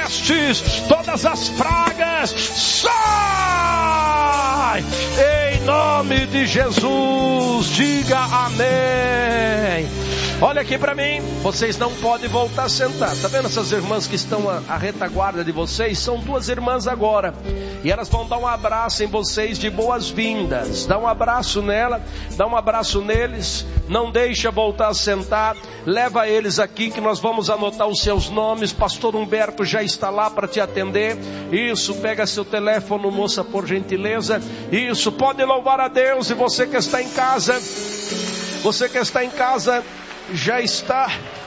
pestes, todas as pragas, sai! Em nome de Jesus, diga amém. Olha aqui para mim, vocês não podem voltar a sentar. Tá vendo essas irmãs que estão à retaguarda de vocês? São duas irmãs agora. E elas vão dar um abraço em vocês de boas-vindas. Dá um abraço nela, dá um abraço neles. Não deixa voltar a sentar. Leva eles aqui que nós vamos anotar os seus nomes. Pastor Humberto já está lá para te atender. Isso, pega seu telefone, moça, por gentileza. Isso, pode louvar a Deus. E você que está em casa, já está.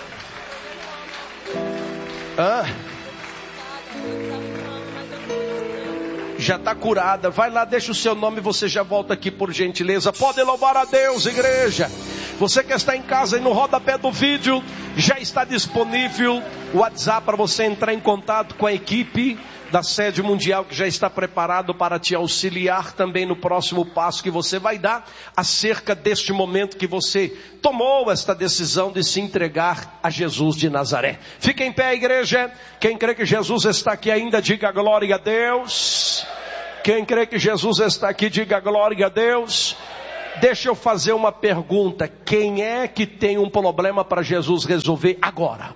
Já está curada. Vai lá, deixa o seu nome e você já volta aqui por gentileza. Pode louvar a Deus, igreja. Você que está em casa e no rodapé do vídeo, já está disponível o WhatsApp para você entrar em contato com a equipe da Sede Mundial, que já está preparado para te auxiliar também no próximo passo que você vai dar acerca deste momento que você tomou esta decisão de se entregar a Jesus de Nazaré. Fique em pé, igreja. Quem crê que Jesus está aqui ainda, diga glória a Deus. Quem crê que Jesus está aqui, diga glória a Deus. Deixa eu fazer uma pergunta. Quem é que tem um problema para Jesus resolver agora?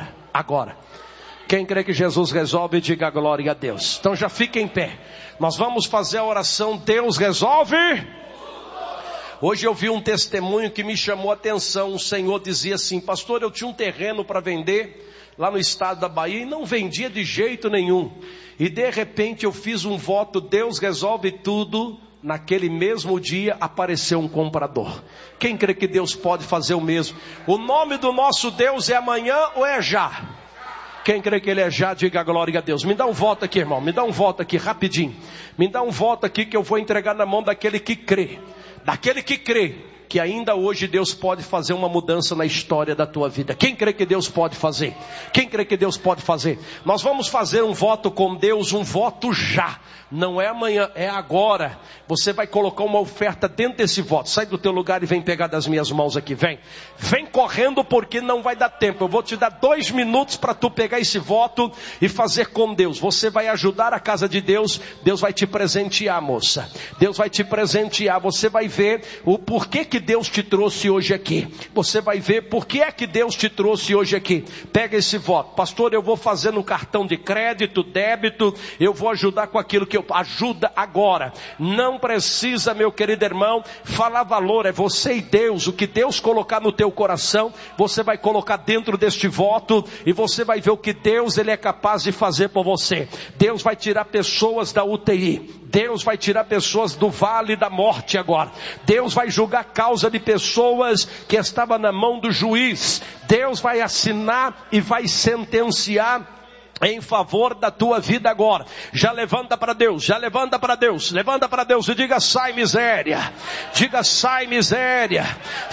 Quem crê que Jesus resolve, diga glória a Deus. Então já fica em pé. Nós vamos fazer a oração Deus resolve. Hoje eu vi um testemunho que me chamou a atenção. Um senhor dizia assim: pastor, eu tinha um terreno para vender lá no estado da Bahia e não vendia de jeito nenhum. E de repente eu fiz um voto, Deus resolve tudo. Naquele mesmo dia apareceu um comprador. Quem crê que Deus pode fazer o mesmo? O nome do nosso Deus é amanhã ou é já? Quem crê que Ele é já, diga glória a Deus. Me dá um voto aqui, irmão. Me dá um voto aqui, rapidinho. Me dá um voto aqui que eu vou entregar na mão daquele que crê. Daquele que crê que ainda hoje Deus pode fazer uma mudança na história da tua vida. Quem crê que Deus pode fazer? Quem crê que Deus pode fazer? Nós vamos fazer um voto com Deus, um voto já. Não é amanhã, é agora. Você vai colocar uma oferta dentro desse voto. Sai do teu lugar e vem pegar das minhas mãos aqui. Vem correndo porque não vai dar tempo. Eu vou te dar 2 minutos para tu pegar esse voto e fazer com Deus. Você vai ajudar a casa de Deus. Deus vai te presentear, moça. Deus vai te presentear. Você vai ver o porquê que Deus te trouxe hoje aqui. Você vai ver por que é que Deus te trouxe hoje aqui. Pega esse voto. Pastor, eu vou fazer no cartão de crédito, débito. Eu vou ajudar com aquilo que eu... Ajuda agora. Não precisa, meu querido irmão, falar valor. É você e Deus. O que Deus colocar no teu coração, você vai colocar dentro deste voto. E você vai ver o que Deus Ele é capaz de fazer por você. Deus vai tirar pessoas da UTI. Deus vai tirar pessoas do vale da morte agora. Deus vai julgar a causa de pessoas que estavam na mão do juiz. Deus vai assinar e vai sentenciar em favor da tua vida agora. Já levanta para Deus, levanta para Deus e diga: sai miséria, diga: sai miséria,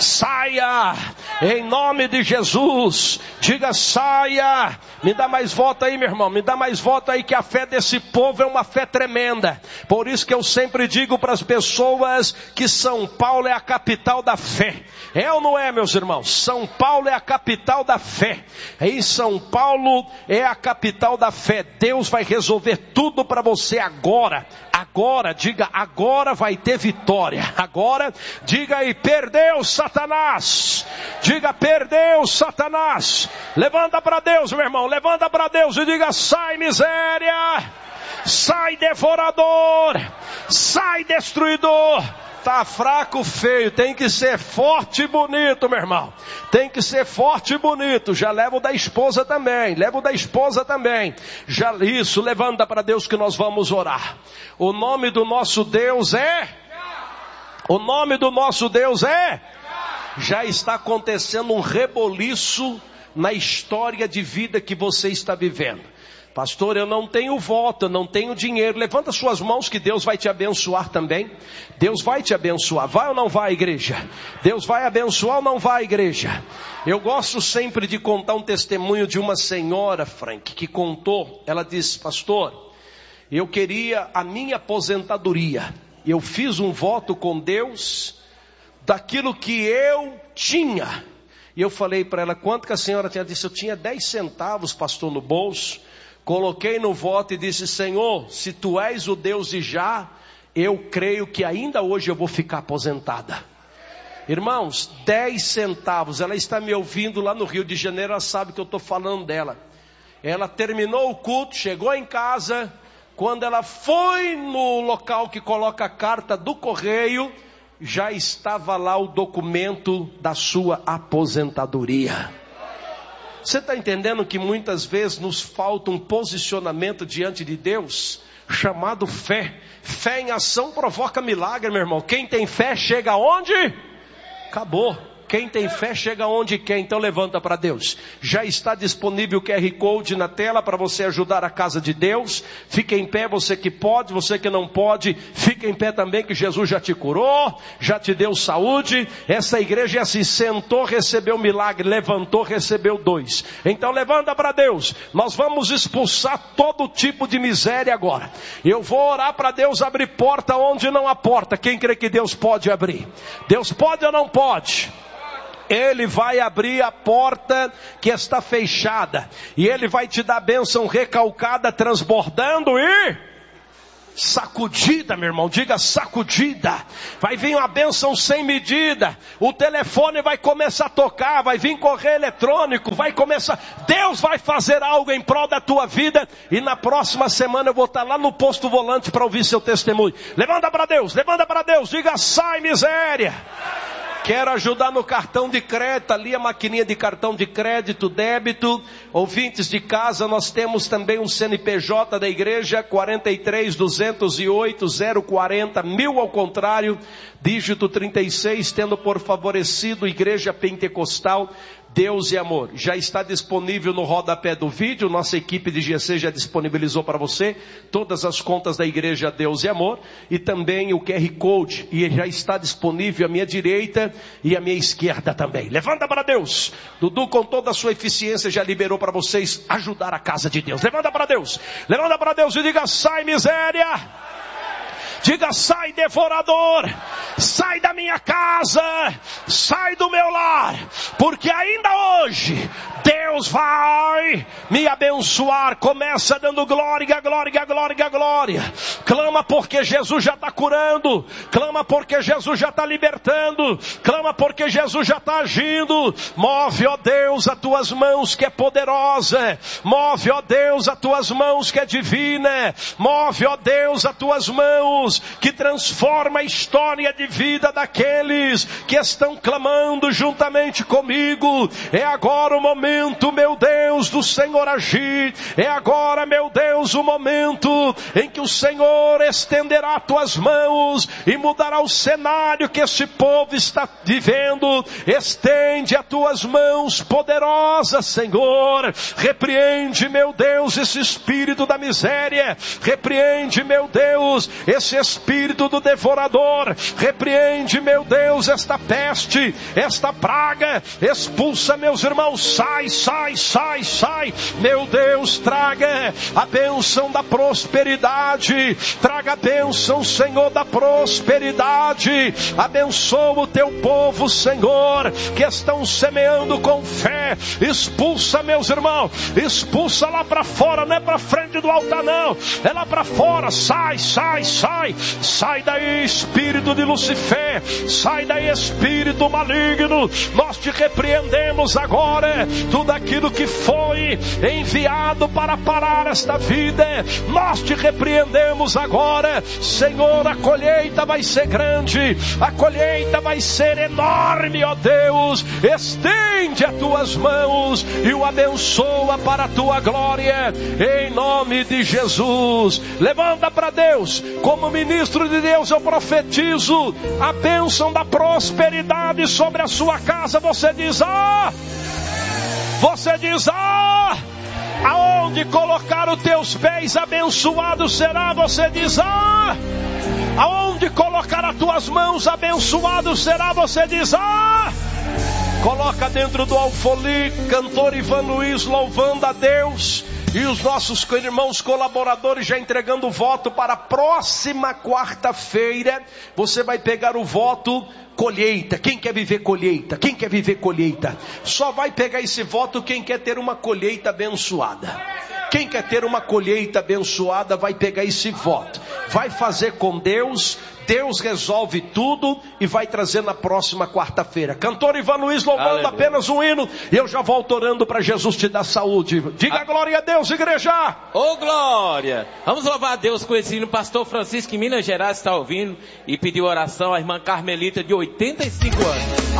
saia, em nome de Jesus, diga: saia. Me dá mais voto aí, meu irmão, me dá mais voto aí, que a fé desse povo é uma fé tremenda. Por isso que eu sempre digo para as pessoas que São Paulo é a capital da fé. É ou não é, meus irmãos? São Paulo é a capital da fé. Em São Paulo é a capital da fé. Deus vai resolver tudo para você agora. Agora, diga: agora vai ter vitória. Agora, diga aí: perdeu Satanás. Diga: perdeu Satanás. Levanta para Deus, meu irmão, levanta para Deus e diga: sai miséria, sai devorador, sai destruidor. Tá fraco, feio, tem que ser forte e bonito, meu irmão. Tem que ser forte e bonito. Já leva o da esposa também. Já isso, levanta para Deus que nós vamos orar. O nome do nosso Deus é? O nome do nosso Deus é? Já está acontecendo um reboliço na história de vida que você está vivendo. Pastor, eu não tenho voto, eu não tenho dinheiro. Levanta suas mãos que Deus vai te abençoar também. Deus vai te abençoar. Vai ou não vai, igreja? Deus vai abençoar ou não vai, igreja? Eu gosto sempre de contar um testemunho de uma senhora, Frank, que contou. Ela disse: pastor, eu queria a minha aposentadoria. Eu fiz um voto com Deus daquilo que eu tinha. E eu falei para ela: quanto que a senhora tinha? Disse: eu tinha 10 centavos, pastor, no bolso. Coloquei no voto e disse: Senhor, se tu és o Deus de já, eu creio que ainda hoje eu vou ficar aposentada. Irmãos, 10 centavos, ela está me ouvindo lá no Rio de Janeiro, ela sabe que eu estou falando dela. Ela terminou o culto, chegou em casa, quando ela foi no local que coloca a carta do correio, já estava lá o documento da sua aposentadoria. Você está entendendo que muitas vezes nos falta um posicionamento diante de Deus, chamado fé. Fé em ação provoca milagre, meu irmão. Quem tem fé chega aonde? Acabou. Quem tem fé chega onde quer. Então levanta para Deus. Já está disponível o QR Code na tela para você ajudar a casa de Deus. Fique em pé, você que pode, você que não pode, fique em pé também, que Jesus já te curou, já te deu saúde. Essa igreja é assim: sentou, recebeu milagre, levantou, recebeu 2. Então levanta para Deus. Nós vamos expulsar todo tipo de miséria agora. Eu vou orar para Deus abrir porta onde não há porta. Quem crê que Deus pode abrir? Deus pode ou não pode? Ele vai abrir a porta que está fechada. E Ele vai te dar bênção recalcada, transbordando e sacudida, meu irmão. Diga sacudida. Vai vir uma bênção sem medida. O telefone vai começar a tocar. Vai vir correio eletrônico. Vai começar. Deus vai fazer algo em prol da tua vida. E na próxima semana eu vou estar lá no posto volante para ouvir seu testemunho. Levanta para Deus. Levanta para Deus. Diga: sai miséria. Quero ajudar no cartão de crédito, ali a maquininha de cartão de crédito, débito. Ouvintes de casa, nós temos também um CNPJ da igreja, 43-208-040, 1000 ao contrário, dígito 36, tendo por favorecido Igreja Pentecostal Deus e Amor. Já está disponível no rodapé do vídeo, nossa equipe de GC já disponibilizou para você todas as contas da Igreja Deus e Amor, e também o QR Code, e já está disponível à minha direita e à minha esquerda também. Levanta para Deus. Dudu, com toda a sua eficiência, já liberou para vocês ajudar a casa de Deus. Levanta para Deus. Levanta para Deus e diga: sai miséria. Diga: sai devorador, sai da minha casa, sai do meu lar, porque ainda hoje Deus vai me abençoar. Começa dando glória, glória, glória, glória. Clama porque Jesus já está curando, clama porque Jesus já está libertando, clama porque Jesus já está agindo. Move, ó Deus, as tuas mãos que é poderosa, move, ó Deus, as tuas mãos que é divina, move, ó Deus, as tuas mãos que transforma a história de vida daqueles que estão clamando juntamente comigo. É agora o momento, meu Deus, do Senhor agir. É agora, meu Deus, o momento em que o Senhor estenderá as tuas mãos e mudará o cenário que este povo está vivendo. Estende as tuas mãos poderosas, Senhor. Repreende, meu Deus, esse espírito da miséria. Repreende, meu Deus, esse espírito do devorador. Repreende, meu Deus, esta peste, esta praga. Expulsa, meus irmãos. Sai, sai, sai, sai. Meu Deus, traga a bênção da prosperidade. Traga a bênção, Senhor, da prosperidade. Abençoa o teu povo, Senhor, que estão semeando com fé. Expulsa, meus irmãos. Expulsa lá para fora, não é para frente do altar, não. É lá para fora. Sai, sai, sai. Sai daí, espírito de Lucifer. Sai daí, espírito maligno. Nós te repreendemos agora. Tudo aquilo que foi enviado para parar esta vida, nós te repreendemos agora. Senhor, a colheita vai ser grande, a colheita vai ser enorme, ó Deus. Estende as tuas mãos e o abençoa para a tua glória, em nome de Jesus. Levanta para Deus. Como ministro de Deus, eu profetizo a bênção da prosperidade sobre a sua casa. Você diz: você diz: aonde colocar os teus pés, abençoado será. Você diz: aonde colocar as tuas mãos, abençoado será. Você diz: coloca dentro do alfolí, cantor Ivan Luiz louvando a Deus. E os nossos irmãos colaboradores já entregando o voto para a próxima quarta-feira. Você vai pegar o voto colheita. Quem quer viver colheita? Quem quer viver colheita? Só vai pegar esse voto quem quer ter uma colheita abençoada. Quem quer ter uma colheita abençoada vai pegar esse voto, vai fazer com Deus. Deus resolve tudo e vai trazer na próxima quarta-feira. Cantor Ivan Luiz louvando. Aleluia. Apenas um hino e eu já volto orando para Jesus te dar saúde. Diga glória a Deus, igreja. Ô glória. Vamos louvar a Deus com esse hino. Pastor Francisco em Minas Gerais está ouvindo e pediu oração à irmã Carmelita de 85 anos.